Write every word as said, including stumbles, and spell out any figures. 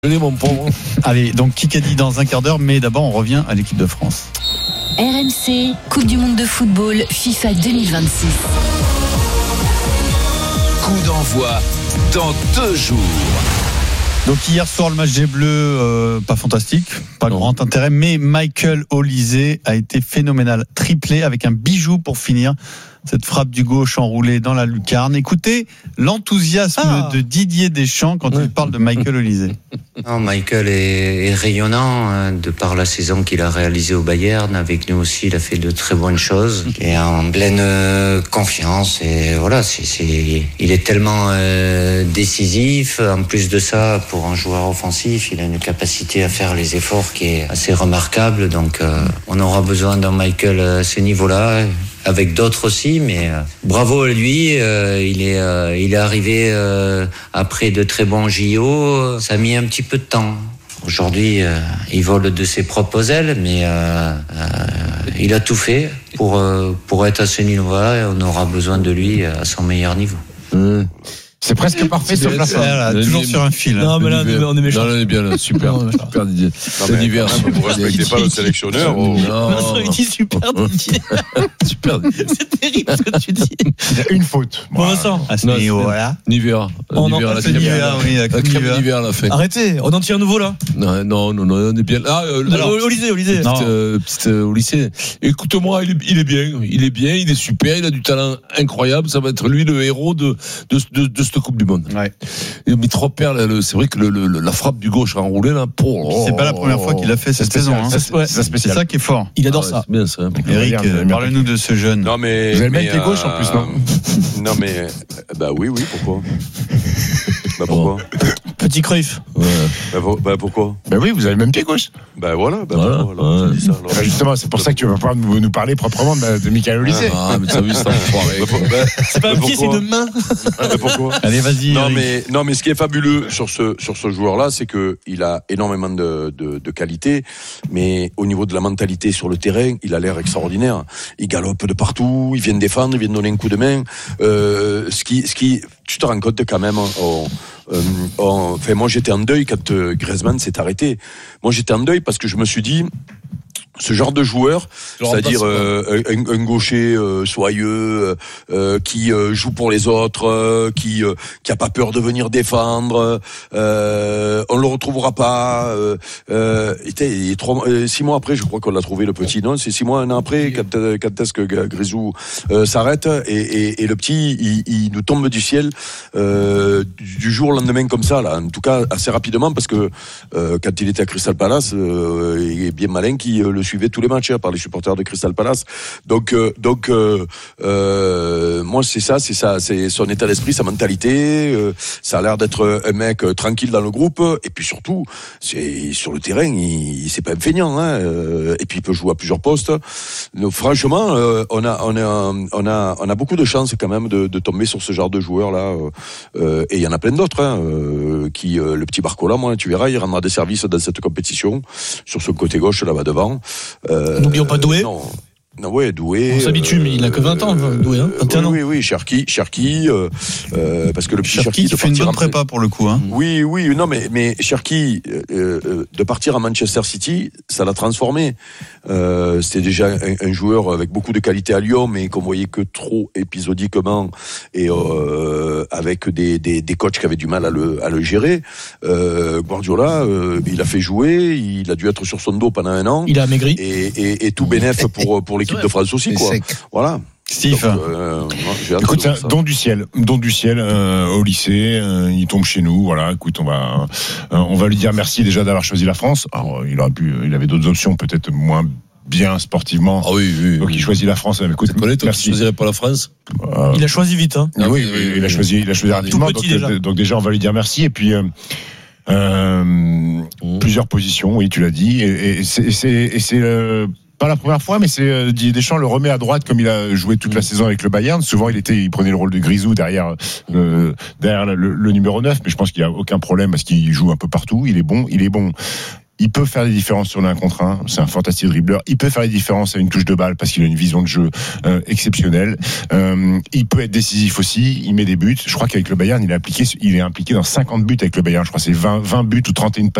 Venez mon pauvre. Allez, donc Kikadi dans un quart d'heure, mais d'abord on revient à l'équipe de France. R M C, Coupe du Monde de football, FIFA deux mille vingt-six. Coup d'envoi dans deux jours. Donc hier soir, le match des Bleus, euh, pas fantastique, pas non. grand intérêt, mais Michael Olise a été phénoménal. Triplé avec un bijou pour finir. Cette frappe du gauche enroulée dans la lucarne. Écoutez l'enthousiasme ah. de Didier Deschamps quand oui. il parle de Michael Olise. Non, Michael est, est rayonnant hein, de par la saison qu'il a réalisée au Bayern. Avec nous aussi, il a fait de très bonnes choses. Il est en pleine euh, confiance et voilà, c'est, c'est, il est tellement euh, décisif. En plus de ça, pour un joueur offensif, il a une capacité à faire les efforts qui est assez remarquable. Donc, euh, on aura besoin d'un Michael à ce niveau-là. Avec d'autres aussi, mais euh, bravo à lui. Euh, il est, euh, il est arrivé euh, après de très bons J O. Ça a mis un petit peu de temps. Aujourd'hui, euh, il vole de ses propres ailes, mais euh, euh, il a tout fait pour euh, pour être à ce niveau-là. Et on aura besoin de lui à son meilleur niveau. Mmh. C'est presque parfait sauf la fin. Toujours sur un fil. Non, mais là, on est méchants. Non, on est bien là. Super. Super Didier. C'est l'hiver. Vous respectez pas le sélectionneur. Non, il dit super Didier. Super Didier. C'est terrible ce que tu dis. Une faute. Bon, Vincent. À ce niveau, voilà. Nivea. Nivea, la crème Nivea l'a fait. Arrêtez. On en tire un nouveau là. Non, non, non, on est bien. Ah, Olise, Olise. Petite Olise. Écoute-moi, il est bien. Il est bien. Il est super. Il a du talent incroyable. Ça va être lui le héros de de de cette Coupe du Monde. Ouais. Il a mis trois perles. C'est vrai que le, le, la frappe du gauche enroulée là. Oh, c'est pas la première fois qu'il l'a fait cette saison. Hein. C'est, ouais. c'est, c'est ça qui est fort. Il adore ah ouais, ça. C'est bien ça. Eric, euh, parle-nous de ce jeune. Non mais. Vous avez le mais, même pied euh, gauche en plus, non? Non mais. Bah oui, oui. Pourquoi? Bah pourquoi? Petit Cruyff. Ouais. Bah, bah pourquoi? Bah oui, vous avez le même pied gauche. Bah voilà. Bah voilà. pourquoi, alors, ouais. dis ça, alors. Bah justement, c'est pour ça que tu vas pouvoir nous, nous parler proprement de, de Michael Olise. Ah, mais ça, oui, c'est enfoiré. C'est pas un pied, c'est une main. Bah pourquoi? Allez, vas-y. Non Eric. mais non mais ce qui est fabuleux sur ce sur ce joueur-là, c'est que il a énormément de, de de qualité, mais au niveau de la mentalité sur le terrain, il a l'air extraordinaire. Il galope de partout, il vient défendre, il vient donner un coup de main. Euh, ce qui ce qui tu te rends compte quand même. On, Euh, on, enfin, moi j'étais en deuil quand euh, Griezmann s'est arrêté. Moi j'étais en deuil parce que je me suis dit, ce genre de joueur, c'est-à-dire euh, un, un gaucher euh, soyeux, euh, qui euh, joue pour les autres, euh, qui euh, qui a pas peur de venir défendre, euh, on le retrouvera pas. Euh, euh, et, et trois, euh, six mois après, je crois qu'on l'a trouvé le petit. Non, c'est six mois, un an après, quand, quand est-ce que Grisou euh, s'arrête et, et, et le petit, il, il nous tombe du ciel euh, du jour au lendemain comme ça, là. En tout cas, assez rapidement parce que euh, quand il était à Crystal Palace, euh, il est bien malin qui euh, le suivait tous les matchs hein, par les supporters de Crystal Palace. Donc, euh, donc, euh, euh, moi c'est ça, c'est ça, c'est son état d'esprit, sa mentalité. Euh, ça a l'air d'être un mec euh, tranquille dans le groupe. Et puis surtout, c'est sur le terrain, il, il c'est pas un feignant. Hein, euh, et puis il peut jouer à plusieurs postes. Donc, franchement, euh, on a, on a, on a, on a beaucoup de chance quand même de, de tomber sur ce genre de joueurs là. Euh, et il y en a plein d'autres. Hein, euh, qui, euh, le petit Barcola, moi, tu verras, il rendra des services dans cette compétition sur ce côté gauche là-bas devant. Euh, N'oublions pas Doué. Non. Non, ouais, Doué. On s'habitue, euh, mais il a que vingt ans, Doué, hein, vingt et un ans. Oui, oui, Cherki, Cherki, euh, euh, parce que le petit Cherki, Cherki qui fait une bonne prépa pour le coup, hein. Oui, oui, non, mais, mais Cherki, euh, euh, de partir à Manchester City, ça l'a transformé. Euh, c'était déjà un, un joueur avec beaucoup de qualité à Lyon, mais qu'on voyait que trop épisodiquement et euh, avec des, des, des coachs qui avaient du mal à le, à le gérer. Euh, Guardiola, euh, il a fait jouer, il a dû être sur son dos pendant un an. Il a amaigri. Et, et, et tout bénef pour, pour l'équipe de France aussi, quoi. Voilà. Steve. Donc, euh, écoute, ça, don du ciel, don du ciel euh, au lycée, euh, il tombe chez nous. Voilà, écoute, on va, euh, on va lui dire merci déjà d'avoir choisi la France. Alors, il aurait pu, il avait d'autres options, peut-être moins bien sportivement. Ah oui, oui. Donc oui. il choisit la France. Écoute, c'est pas toi qui choisirais pas la France. Euh, il a choisi vite, hein. Ah, oui, oui, oui, il a choisi, il a choisi rapidement. Tout petit, donc, déjà. donc déjà, on va lui dire merci. Et puis. Euh, euh, mmh. Plusieurs positions, oui, tu l'as dit, et, et c'est, et c'est, et c'est euh, pas la première fois, mais c'est euh, Didier Deschamps le remet à droite comme il a joué toute la saison avec le Bayern. Souvent, il était, il prenait le rôle de Grisou derrière, euh, derrière le, le numéro neuf, mais je pense qu'il y a aucun problème parce qu'il joue un peu partout. Il est bon, il est bon. Il peut faire des différences sur le un contre un. C'est un fantastique dribbleur. Il peut faire les différences à une touche de balle parce qu'il a une vision de jeu euh, exceptionnelle. Euh, il peut être décisif aussi. Il met des buts. Je crois qu'avec le Bayern, il est impliqué, il est impliqué dans cinquante buts avec le Bayern. Je crois que c'est vingt, vingt buts ou trente et une passes